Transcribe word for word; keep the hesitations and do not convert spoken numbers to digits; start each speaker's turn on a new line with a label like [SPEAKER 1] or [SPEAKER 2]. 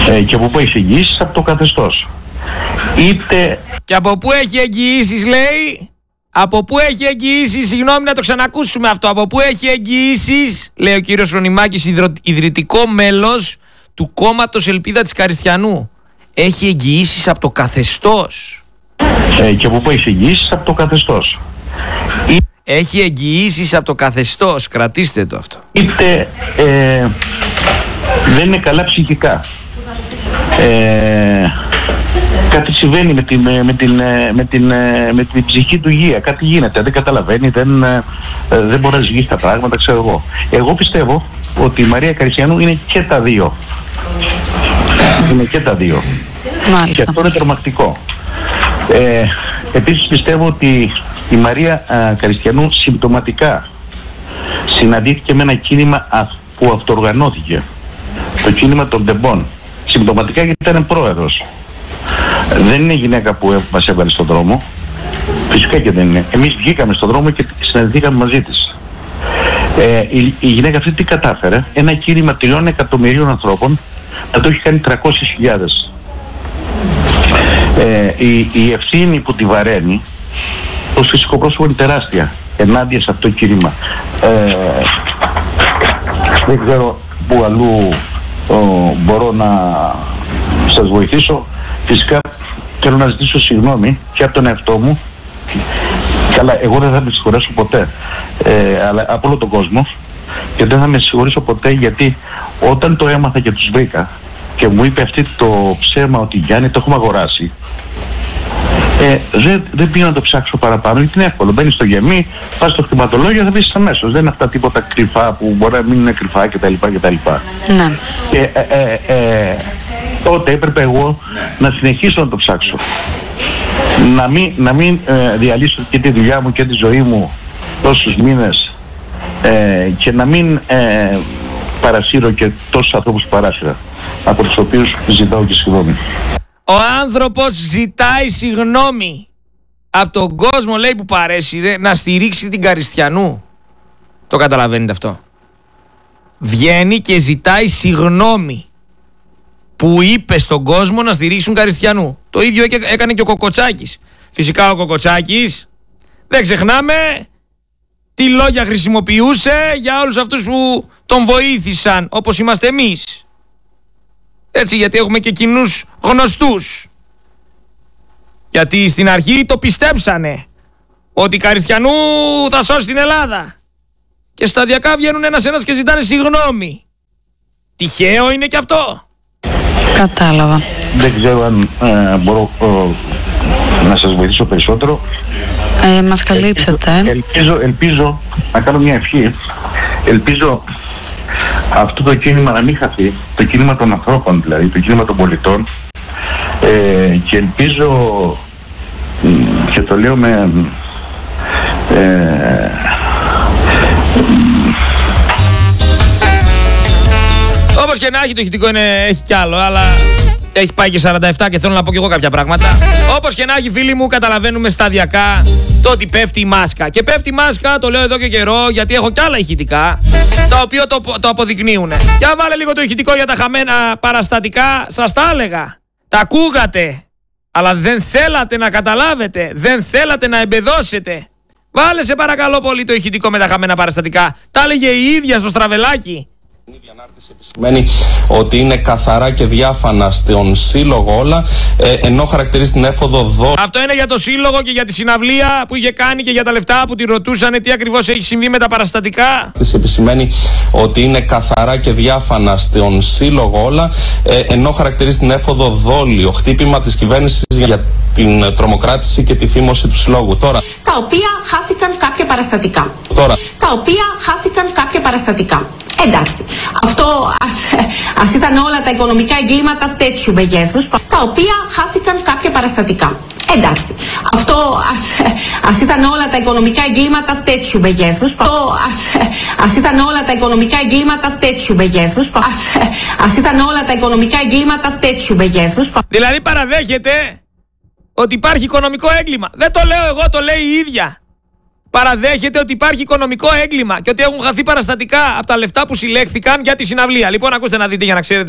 [SPEAKER 1] Ε, και από πού έχει εγγυήσεις? Από το καθεστώς. Είτε...
[SPEAKER 2] Και από πού έχει εγγυήσεις, λέει? Από πού έχει εγγυήσεις? Συγγνώμη να το ξανακούσουμε αυτό. Από πού έχει εγγυήσεις, λέει ο κύριος Ρωνιμάκης, ιδρυ... ιδρυτικό μέλος του κόμματος Ελπίδα της Καριστιανού. Έχει εγγυήσεις από το καθεστώς.
[SPEAKER 1] Ε, και από πού έχει εγγυήσεις? Από το καθεστώς.
[SPEAKER 2] Έχει εγγυήσεις από το καθεστώς. Κρατήστε το αυτό.
[SPEAKER 1] Είτε ε, δεν είναι καλά ψυχικά. Ε, κάτι συμβαίνει με την, με, την, με, την, με την ψυχική του υγεία. Κάτι γίνεται. Δεν καταλαβαίνει, δεν, δεν μπορεί να ζυγίσει τα πράγματα, ξέρω εγώ. Εγώ πιστεύω ότι η Μαρία Καριστιανού είναι και τα δύο. Είναι και τα δύο.
[SPEAKER 3] Μάλιστα.
[SPEAKER 1] Και αυτό είναι τρομακτικό. Ε, επίσης πιστεύω ότι η Μαρία α, Καριστιανού συμπτωματικά συναντήθηκε με ένα κίνημα α, που αυτοοργανώθηκε. Το κίνημα των Ντεμπών. Συμπτωματικά γιατί ήταν πρόεδρος. Δεν είναι γυναίκα που μας έβαλε στον δρόμο. Φυσικά και δεν είναι. Εμείς βγήκαμε στον δρόμο και συναντηθήκαμε μαζί της. Ε, η, η γυναίκα αυτή τι κατάφερε? Ένα κίνημα τριών εκατομμυρίων ανθρώπων να το έχει κάνει τριακόσιες χιλιάδες. Ε, η, η ευθύνη που τη βαραίνει ως φυσικό πρόσωπο είναι τεράστια ενάντια σε αυτό το κίνημα. Ε, δεν ξέρω πού αλλού ο, μπορώ να σας βοηθήσω. Φυσικά θέλω να ζητήσω συγγνώμη και από τον εαυτό μου. Καλά, εγώ δεν θα με συγχωρέσω ποτέ, ε, αλλά από όλο τον κόσμο, και δεν θα με συγχωρήσω ποτέ, γιατί όταν το έμαθα και τους βρήκα και μου είπε αυτή το ψέμα ότι Γιάννη το έχουμε αγοράσει, ε, δεν, δεν πήγα να το ψάξω παραπάνω, γιατί είναι εύκολο. Μπαίνεις στο γεμί, πας στο χρηματολόγιο, θα βρεις αμέσως. Δεν είναι αυτά τίποτα κρυφά που μπορεί να μην είναι κρυφά κτλ. κτλ.
[SPEAKER 3] Ναι.
[SPEAKER 1] Και ε, ε, ε, τότε έπρεπε εγώ να συνεχίσω να το ψάξω. Να μην, να μην ε, διαλύσω και τη δουλειά μου και τη ζωή μου τόσους μήνες ε, και να μην ε, παρασύρω και τόσους ανθρώπους που παράσυρα, από τους οποίους ζητάω και συγγνώμη.
[SPEAKER 2] Ο άνθρωπος ζητάει συγγνώμη από τον κόσμο, λέει, που παρέσυρε να στηρίξει την Καριστιανού. Το καταλαβαίνετε αυτό? Βγαίνει και ζητάει συγγνώμη που είπε στον κόσμο να στηρίξουν Καριστιανού. Το ίδιο έκανε και ο Κοκοτσάκης. Φυσικά ο Κοκοτσάκης, δεν ξεχνάμε τι λόγια χρησιμοποιούσε για όλους αυτούς που τον βοήθησαν, όπως είμαστε εμείς. Έτσι, γιατί έχουμε και κοινούς γνωστούς. Γιατί στην αρχή το πιστέψανε ότι η Καριστιανού θα σώσει την Ελλάδα. Και σταδιακά βγαίνουν ένας-ένας και ζητάνε συγγνώμη. Τυχαίο είναι και αυτό?
[SPEAKER 3] Κατάλαβα.
[SPEAKER 1] Δεν ξέρω αν ε, μπορώ ε, να σας βοηθήσω περισσότερο.
[SPEAKER 3] Ε, μας καλύψετε.
[SPEAKER 1] Ελπίζω, ελπίζω, ελπίζω να κάνω μια ευχή. Ελπίζω αυτό το κίνημα να μην χαθεί. Το κίνημα των ανθρώπων, δηλαδή, το κίνημα των πολιτών. Ε, και ελπίζω, και το λέω με... Ε,
[SPEAKER 2] όπως και να έχει, το ηχητικό είναι, έχει κι άλλο, αλλά έχει πάει και σαράντα επτά και θέλω να πω κι εγώ κάποια πράγματα. Όπως και να έχει, φίλοι μου, καταλαβαίνουμε σταδιακά το ότι πέφτει η μάσκα. Και πέφτει η μάσκα, το λέω εδώ και καιρό, γιατί έχω κι άλλα ηχητικά, τα οποία το, το αποδεικνύουν. Για βάλε λίγο το ηχητικό για τα χαμένα παραστατικά, σας τα έλεγα. Τα ακούγατε, αλλά δεν θέλατε να καταλάβετε, δεν θέλατε να εμπεδώσετε. Βάλε σε παρακαλώ πολύ το ηχητικό με τα χαμένα παραστατικά. Τα έλεγε η ίδια στο Στραβελάκι.
[SPEAKER 4] Η διανάρτηση επισημαίνει ότι είναι καθαρά και διάφανα στον σύλλογο όλα, ε, ενώ χαρακτηρίζει την έφοδο δόλου.
[SPEAKER 2] Αυτό είναι για το σύλλογο και για τη συναυλία που είχε κάνει και για τα λεφτά που τη ρωτούσαν τι ακριβώς έχει συμβεί με τα παραστατικά.
[SPEAKER 4] Της επισημαίνει ότι είναι καθαρά και διάφανα στον σύλλογο όλα, ε, ενώ χαρακτηρίζει την έφοδο δόλιο, χτύπημα της κυβέρνησης για την τρομοκράτηση και τη φήμωση του συλλόγου. Τώρα,
[SPEAKER 5] τα οποία χάθηκαν κάποια παραστατικά.
[SPEAKER 4] Τώρα,
[SPEAKER 5] τα οποία χάθηκαν κάποια παραστατικά. Εντάξει, αυτό ας, ας ήταν όλα τα οικονομικά εγκλήματα τέτοιου μεγέθους, τα οποία χάθηκαν κάποια παραστατικά. Εντάξει, αυτό ας, ας ήταν όλα τα οικονομικά εγκλήματα τέτοιου μεγέθους, αυτό ας, ας ήταν όλα τα οικονομικά εγκλήματα τέτοιου μεγέθους, ας, ας ήταν όλα τα οικονομικά εγκλήματα τέτοιου μεγέθους.
[SPEAKER 2] Δηλαδή παραδέχεται ότι υπάρχει οικονομικό έγκλημα. Δεν το λέω εγώ, το λέει η ίδια. Παραδέχεται ότι υπάρχει οικονομικό έγκλημα και ότι έχουν χαθεί παραστατικά από τα λεφτά που συλλέχθηκαν για τη συναυλία. Λοιπόν, ακούστε να δείτε για να ξέρετε.